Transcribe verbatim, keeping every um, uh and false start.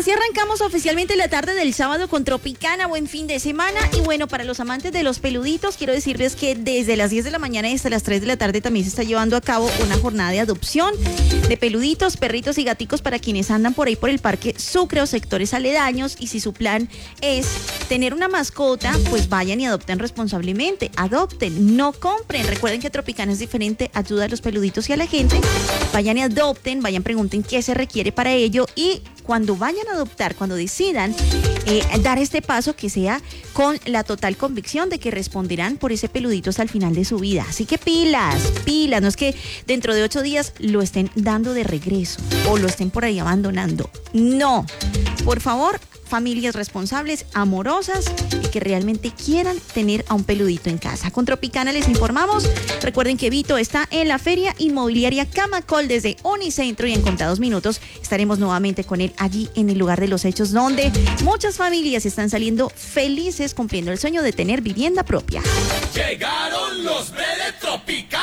Así arrancamos oficialmente la tarde del sábado con Tropicana, buen fin de semana. Y bueno, para los amantes de los peluditos, quiero decirles que desde las diez de la mañana y hasta las tres de la tarde también se está llevando a cabo una jornada de adopción de peluditos, perritos y gaticos para quienes andan por ahí por el Parque Sucre o sectores aledaños. Y si su plan es tener una mascota, pues vayan y adopten responsablemente. Adopten, no compren. Recuerden que Tropicana es diferente, ayuda a los peluditos y a la gente. Vayan y adopten, vayan, pregunten qué se requiere para ello y cuando vayan a adoptar, cuando decidan eh, dar este paso, que sea con la total convicción de que responderán por ese peludito hasta el final de su vida. Así que pilas, pilas, no es que dentro de ocho días lo estén dando de regreso o lo estén por ahí abandonando. No, por favor, familias responsables, amorosas y que realmente quieran tener a un peludito en casa. Con Tropicana les informamos. Recuerden que Vito está en la Feria Inmobiliaria Camacol desde Unicentro y en contados minutos estaremos nuevamente con él allí en el lugar de los hechos, donde muchas familias están saliendo felices cumpliendo el sueño de tener vivienda propia. Llegaron los de Tropicana.